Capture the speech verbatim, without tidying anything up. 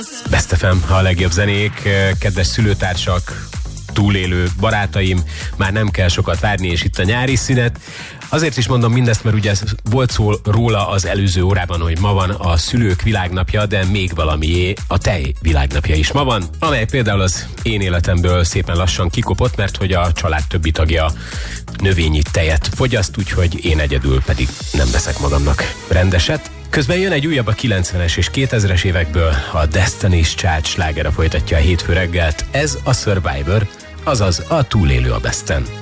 Best ef em, a legjobb zenék, kedves szülőtársak, túlélő barátaim, már nem kell sokat várni, és itt a nyári szünet. Azért is mondom mindezt, mert ugye volt szó róla az előző órában, hogy ma van a szülők világnapja, de még valamié, a tej világnapja is ma van, amely például az én életemből szépen lassan kikopott, mert hogy a család többi tagja növényi tejet fogyaszt, úgyhogy én egyedül pedig nem veszek magamnak rendeset. Közben jön egy újabb a kilencvenes és kétezres évekből, a Destiny's Child slágere folytatja a hétfő reggelt. Ez a Survivor, azaz a túlélő a Besten.